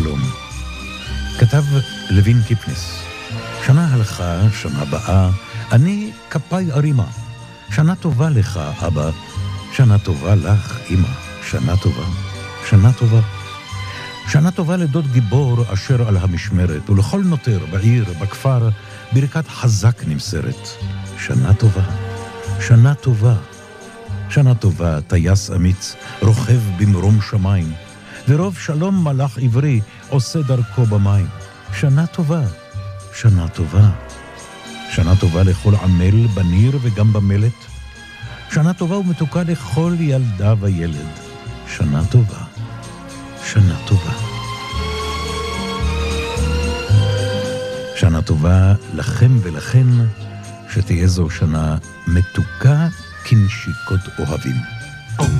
שלום. כתב לוין קיפניס. שנה הלכה, שנה באה, אני כפיי ארימה. שנה טובה לך, אבא. שנה טובה לך, אמא. שנה טובה. שנה טובה. שנה טובה לדוד גיבור אשר על המשמרת, ולכל נותר בעיר, בכפר, ברכת חזק נמסרת. שנה טובה. שנה טובה. שנה טובה, טייס אמיץ, רוכב במרום שמיים, ורוב שלום מלאך עברי עושה דרכו במים. שנה טובה. שנה טובה. שנה טובה לכל עמל, בניר וגם במלט. שנה טובה ומתוקה לכל ילדה וילד. שנה טובה. שנה טובה. שנה טובה לכם ולכן, שתהיה זו שנה מתוקה כנשיקות אוהבים.